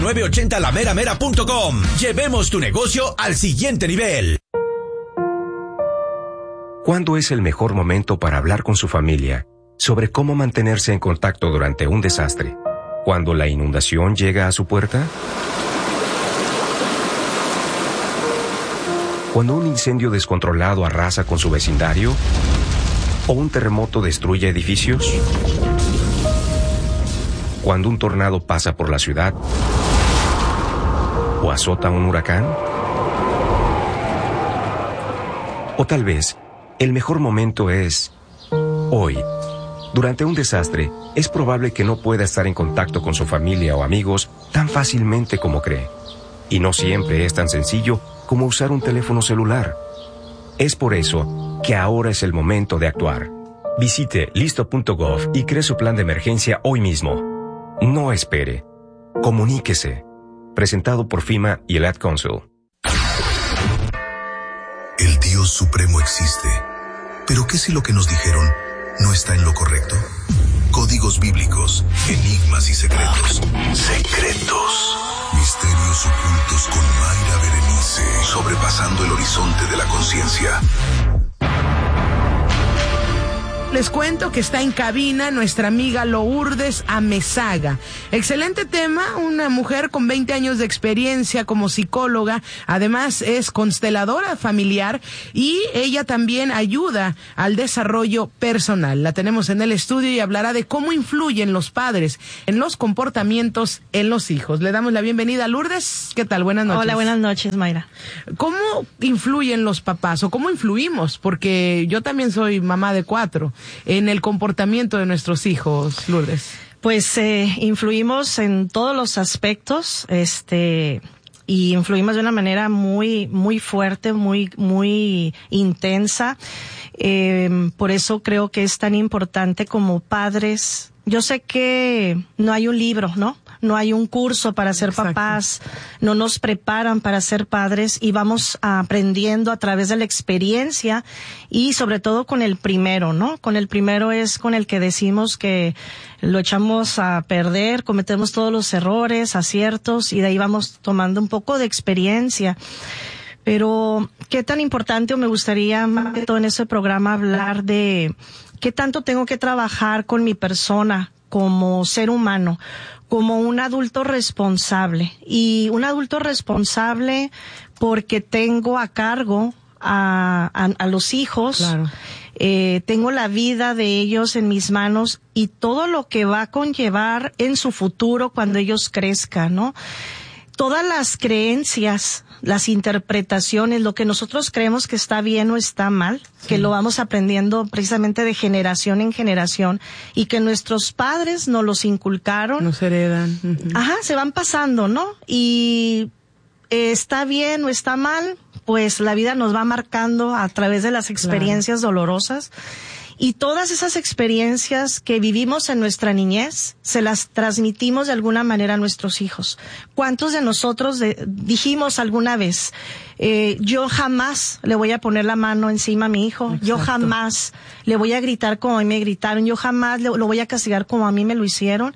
980lameramera.com. Llevemos tu negocio al siguiente nivel. ¿Cuándo es el mejor momento para hablar con su familia sobre cómo mantenerse en contacto durante un desastre? ¿Cuando la inundación llega a su puerta? ¿Cuando un incendio descontrolado arrasa con su vecindario? ¿O un terremoto destruye edificios? ¿Cuando un tornado pasa por la ciudad? ¿O azota un huracán? O tal vez, el mejor momento es hoy. Durante un desastre, es probable que no pueda estar en contacto con su familia o amigos tan fácilmente como cree. Y no siempre es tan sencillo como usar un teléfono celular. Es por eso que ahora es el momento de actuar. Visite listo.gov y cree su plan de emergencia hoy mismo. No espere. Comuníquese. Presentado por FEMA y el Ad Council. El Dios Supremo existe. ¿Pero qué si lo que nos dijeron no está en lo correcto? Códigos bíblicos, enigmas y secretos. Secretos. Misterios ocultos con Mayra Berenice. Sobrepasando el horizonte de la conciencia. Les cuento que está en cabina nuestra amiga Lourdes Amezaga. Excelente tema, una mujer con 20 años de experiencia como psicóloga, además es consteladora familiar y ella también ayuda al desarrollo personal. La tenemos en el estudio y hablará de cómo influyen los padres en los comportamientos en los hijos. Le damos la bienvenida a Lourdes. ¿Qué tal? Buenas noches. Hola, buenas noches, Mayra. ¿Cómo influyen los papás o cómo influimos? Porque yo también soy mamá de 4. En el comportamiento de nuestros hijos, Lourdes. Pues influimos en todos los aspectos, y influimos de una manera muy, muy fuerte, muy intensa. Por eso creo que es tan importante como padres. Yo sé que no hay un libro, ¿no? No hay un curso para ser papás, no nos preparan para ser padres y vamos aprendiendo a través de la experiencia y sobre todo con el primero, ¿no? Con el primero es con el que decimos que lo echamos a perder, cometemos todos los errores, aciertos y de ahí vamos tomando un poco de experiencia. Pero qué tan importante, o me gustaría más que todo en ese programa hablar de qué tanto tengo que trabajar con mi persona como ser humano, como un adulto responsable. Y un adulto responsable porque tengo a cargo a los hijos, claro. Tengo la vida de ellos en mis manos y todo lo que va a conllevar en su futuro cuando ellos crezcan, ¿no? Todas las creencias, las interpretaciones, lo que nosotros creemos que está bien o está mal, sí, que lo vamos aprendiendo precisamente de generación en generación y que nuestros padres nos los inculcaron. Nos heredan. Uh-huh. Ajá, se van pasando, ¿no? Y está bien o está mal, pues la vida nos va marcando a través de las experiencias dolorosas. Y todas esas experiencias que vivimos en nuestra niñez, se las transmitimos de alguna manera a nuestros hijos. ¿Cuántos de nosotros dijimos alguna vez, yo jamás le voy a poner la mano encima a mi hijo, exacto, yo jamás le voy a gritar como a mí me gritaron, yo jamás lo voy a castigar como a mí me lo hicieron?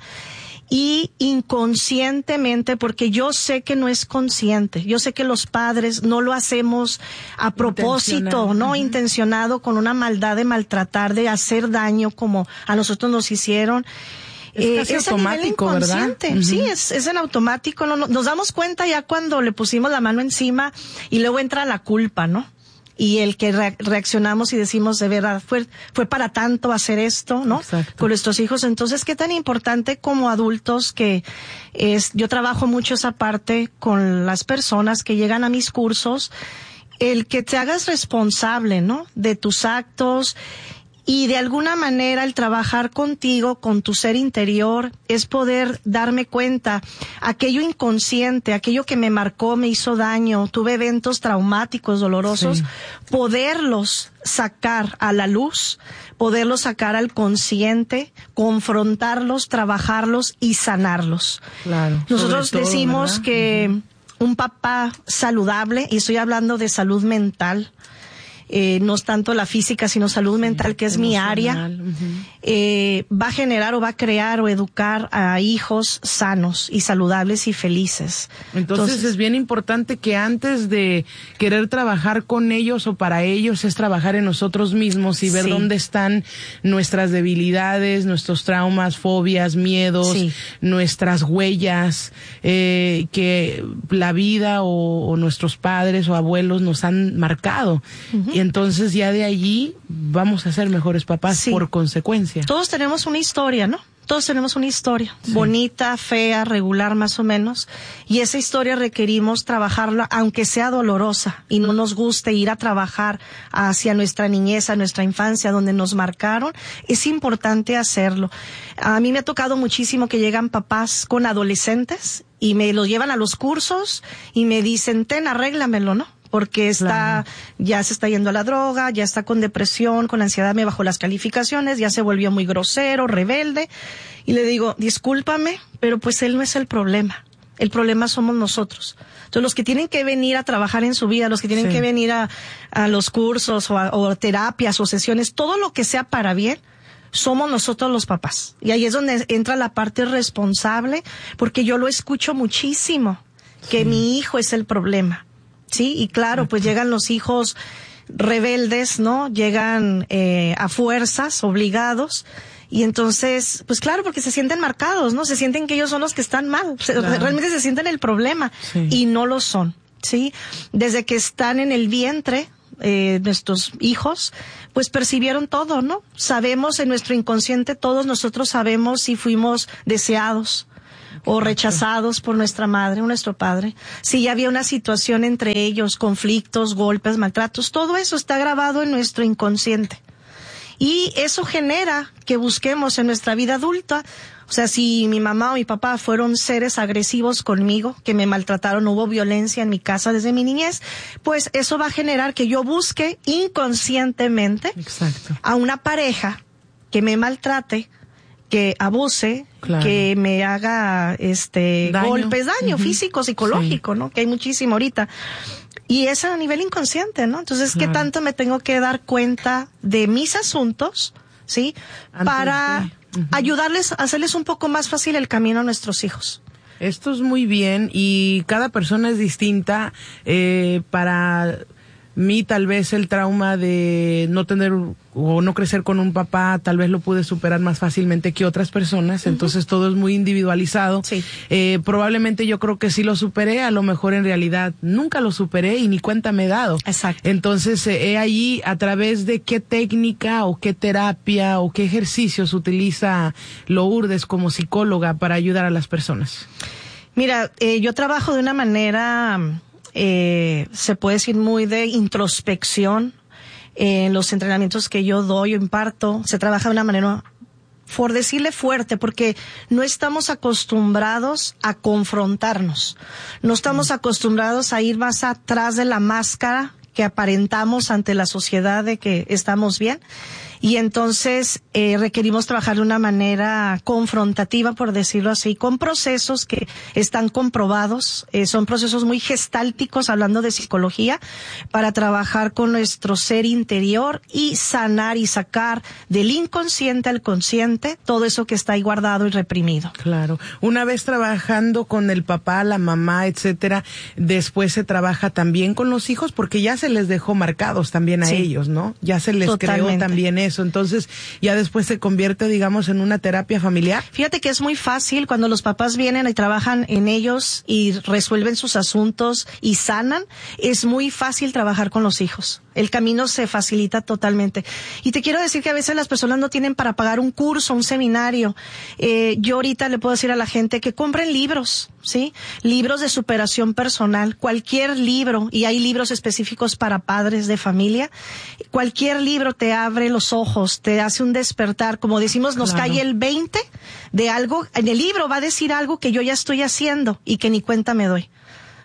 Y inconscientemente, porque yo sé que no es consciente, yo sé que los padres no lo hacemos a propósito, no intencionado, con una maldad de maltratar, de hacer daño como a nosotros nos hicieron. Es casi automático, ¿verdad? Uh-huh. Sí, es en automático. No, nos damos cuenta ya cuando le pusimos la mano encima y luego entra la culpa, ¿no? Y el que reaccionamos y decimos, de verdad, fue para tanto hacer esto, ¿no? Exacto. Con nuestros hijos. Entonces, qué tan importante como adultos que yo trabajo mucho esa parte con las personas que llegan a mis cursos, el que te hagas responsable, ¿no? De tus actos. Y de alguna manera el trabajar contigo, con tu ser interior, es poder darme cuenta, aquello inconsciente, aquello que me marcó, me hizo daño, tuve eventos traumáticos, dolorosos, sí, poderlos sacar a la luz, poderlos sacar al consciente, confrontarlos, trabajarlos y sanarlos. Claro. Nosotros decimos, ¿verdad?, que un papá saludable, y estoy hablando de salud mental, no es tanto la física, sino salud mental, que es mi área, va a generar o va a crear o educar a hijos sanos y saludables y felices. Entonces es bien importante que antes de querer trabajar con ellos o para ellos, es trabajar en nosotros mismos y ver dónde están nuestras debilidades, nuestros traumas, fobias, miedos, nuestras huellas, que la vida o nuestros padres o abuelos nos han marcado. Y entonces ya de allí vamos a ser mejores papás por consecuencia. Todos tenemos una historia, ¿no? Todos tenemos una historia, bonita, fea, regular más o menos, y esa historia requerimos trabajarla, aunque sea dolorosa y no nos guste ir a trabajar hacia nuestra niñez, a nuestra infancia, donde nos marcaron, es importante hacerlo. A mí me ha tocado muchísimo que llegan papás con adolescentes y me los llevan a los cursos y me dicen, arréglamelo, ¿no? Porque ya se está yendo a la droga, ya está con depresión, con ansiedad, me bajó las calificaciones, ya se volvió muy grosero, rebelde. Y le digo, discúlpame, pero pues él no es el problema. El problema somos nosotros. Entonces, los que tienen que venir a trabajar en su vida, los que tienen que venir a los cursos o terapias o sesiones, todo lo que sea para bien, somos nosotros los papás. Y ahí es donde entra la parte responsable, porque yo lo escucho muchísimo, que mi hijo es el problema. Sí, y claro, pues llegan los hijos rebeldes, ¿no? Llegan a fuerzas, obligados, y entonces, pues claro, porque se sienten marcados, ¿no? Se sienten que ellos son los que están mal, realmente se sienten el problema, y no lo son, ¿sí? Desde que están en el vientre, nuestros hijos, pues percibieron todo, ¿no? Sabemos en nuestro inconsciente, todos nosotros sabemos si fuimos deseados o rechazados por nuestra madre o nuestro padre, si ya había una situación entre ellos, conflictos, golpes, maltratos, todo eso está grabado en nuestro inconsciente. Y eso genera que busquemos en nuestra vida adulta, o sea, si mi mamá o mi papá fueron seres agresivos conmigo, que me maltrataron, hubo violencia en mi casa desde mi niñez, pues eso va a generar que yo busque inconscientemente a una pareja que me maltrate, que abuse, que me haga golpes, daño físico, psicológico, ¿no? Que hay muchísimo ahorita. Y es a nivel inconsciente, ¿no? Entonces, ¿qué tanto me tengo que dar cuenta de mis asuntos, sí? Para ayudarles, hacerles un poco más fácil el camino a nuestros hijos. Esto es muy bien, y cada persona es distinta. Para mí, tal vez el trauma de no tener o no crecer con un papá, tal vez lo pude superar más fácilmente que otras personas. Entonces todo es muy individualizado. Probablemente yo creo que sí lo superé, a lo mejor en realidad nunca lo superé y ni cuenta me he dado. Entonces ahí, a través de qué técnica o qué terapia o qué ejercicios utiliza Lourdes como psicóloga para ayudar a las personas. Mira, yo trabajo de una manera, se puede decir, muy de introspección. En los entrenamientos que yo doy o imparto, se trabaja de una manera, por decirle, fuerte, porque no estamos acostumbrados a confrontarnos. No estamos acostumbrados a ir más atrás de la máscara que aparentamos ante la sociedad de que estamos bien. Y entonces requerimos trabajar de una manera confrontativa, por decirlo así, con procesos que están comprobados, son procesos muy gestálticos, hablando de psicología, para trabajar con nuestro ser interior y sanar y sacar del inconsciente al consciente todo eso que está ahí guardado y reprimido. Claro. Una vez trabajando con el papá, la mamá, etcétera, después se trabaja también con los hijos, porque ya se les dejó marcados también a ellos, ¿no? Ya se les creó también eso. Entonces, ya después se convierte, digamos, en una terapia familiar. Fíjate que es muy fácil cuando los papás vienen y trabajan en ellos y resuelven sus asuntos y sanan. Es muy fácil trabajar con los hijos. El camino se facilita totalmente. Y te quiero decir que a veces las personas no tienen para pagar un curso, un seminario. Yo ahorita le puedo decir a la gente que compren libros, ¿sí? Libros de superación personal, cualquier libro, y hay libros específicos para padres de familia. Cualquier libro te abre los ojos, te hace un despertar. Como decimos, nos cae el 20 de algo. En el libro va a decir algo que yo ya estoy haciendo y que ni cuenta me doy.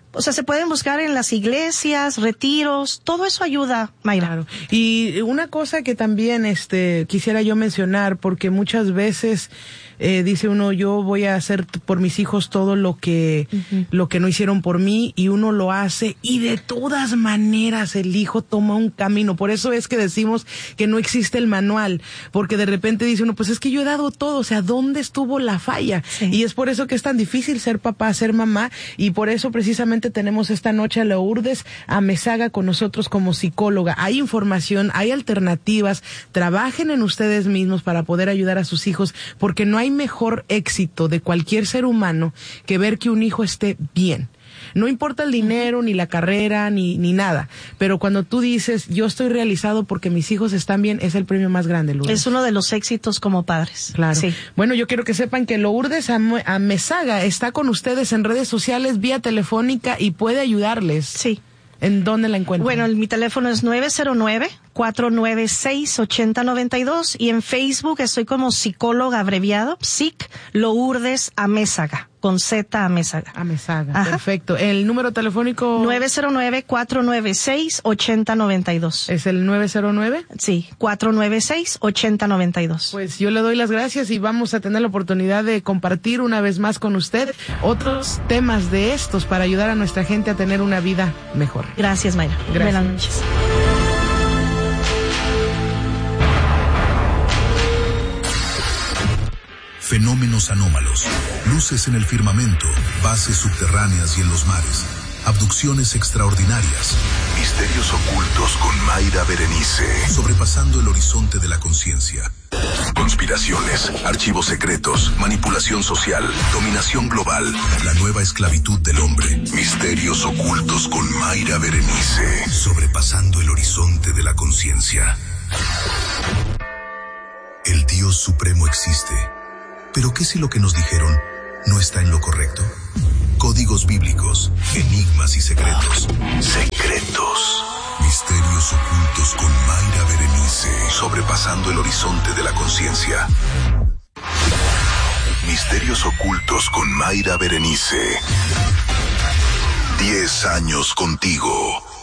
O sea, se pueden buscar en las iglesias, retiros, todo eso ayuda, Mayra. Claro. Y una cosa que también quisiera yo mencionar, porque muchas veces dice uno, yo voy a hacer por mis hijos todo lo que no hicieron por mí, y uno lo hace y de todas maneras el hijo toma un camino. Por eso es que decimos que no existe el manual, porque de repente dice uno, pues es que yo he dado todo, o sea, ¿dónde estuvo la falla? Sí. Y es por eso que es tan difícil ser papá, ser mamá, y por eso precisamente tenemos esta noche a Lourdes Amezaga con nosotros como psicóloga. Hay información, hay alternativas, trabajen en ustedes mismos para poder ayudar a sus hijos, porque no hay mejor éxito de cualquier ser humano que ver que un hijo esté bien. No importa el dinero, ni la carrera, ni nada, pero cuando tú dices, yo estoy realizado porque mis hijos están bien, es el premio más grande, Lourdes. Es uno de los éxitos como padres. Claro. Sí. Bueno, yo quiero que sepan que Lourdes Amezaga está con ustedes en redes sociales, vía telefónica, y puede ayudarles. Sí. ¿En dónde la encuentran? Bueno, mi teléfono es 909-496-8092, y en Facebook estoy como psicóloga abreviado, Psic Lourdes Amezaga, con Z Amezaga. Amezaga, Ajá. Perfecto. El número telefónico 909-496-8092. ¿Es el 909? Sí, 496-8092. Pues yo le doy las gracias y vamos a tener la oportunidad de compartir una vez más con usted otros temas de estos para ayudar a nuestra gente a tener una vida mejor. Gracias, Mayra. Gracias. Buenas noches. Fenómenos anómalos, luces en el firmamento, bases subterráneas y en los mares, abducciones extraordinarias, misterios ocultos con Mayra Berenice, sobrepasando el horizonte de la conciencia. Conspiraciones, archivos secretos, manipulación social, dominación global, la nueva esclavitud del hombre, misterios ocultos con Mayra Berenice, sobrepasando el horizonte de la conciencia. El Dios Supremo existe. ¿Pero qué si lo que nos dijeron no está en lo correcto? Códigos bíblicos, enigmas y secretos. Secretos. Misterios ocultos con Mayra Berenice, sobrepasando el horizonte de la conciencia. Misterios ocultos con Mayra Berenice. 10 años contigo.